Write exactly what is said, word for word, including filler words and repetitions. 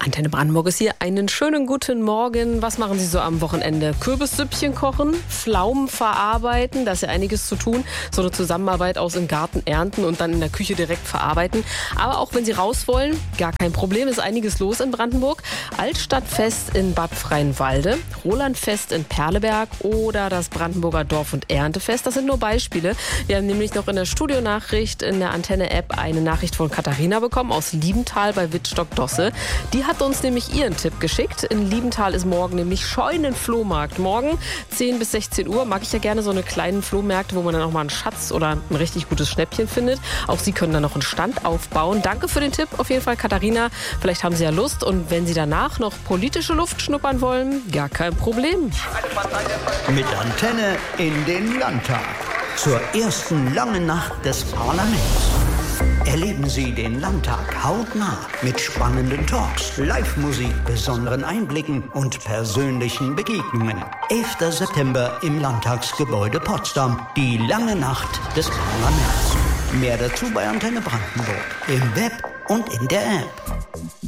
Antenne Brandenburg ist hier. Einen schönen guten Morgen. Was machen Sie so am Wochenende? Kürbissüppchen kochen, Pflaumen verarbeiten, da ist ja einiges zu tun. So eine Zusammenarbeit aus im Garten ernten und dann in der Küche direkt verarbeiten. Aber auch wenn Sie raus wollen, gar kein Problem, ist einiges los in Brandenburg. Altstadtfest in Bad Freienwalde, Rolandfest in Perleberg oder das Brandenburger Dorf- und Erntefest. Das sind nur Beispiele. Wir haben nämlich noch in der Studionachricht in der Antenne-App eine Nachricht von Katharina bekommen aus Liebenthal bei Wittstock-Dosse. Die hat uns nämlich ihren Tipp geschickt. In Liebenthal ist morgen nämlich Scheunenflohmarkt. Morgen zehn bis sechzehn Uhr mag ich ja gerne so eine kleinen Flohmärkte, wo man dann auch mal einen Schatz oder ein richtig gutes Schnäppchen findet. Auch Sie können dann noch einen Stand aufbauen. Danke für den Tipp auf jeden Fall, Katharina. Vielleicht haben Sie ja Lust und wenn Sie danach noch politische Luft schnuppern wollen, gar kein Problem. Mit Antenne in den Landtag. Zur ersten langen Nacht des Parlaments. Erleben Sie den Landtag hautnah mit spannenden Talks, Live-Musik, besonderen Einblicken und persönlichen Begegnungen. elfter September im Landtagsgebäude Potsdam. Die lange Nacht des Parlaments. Mehr dazu bei Antenne Brandenburg. Im Web und in der App.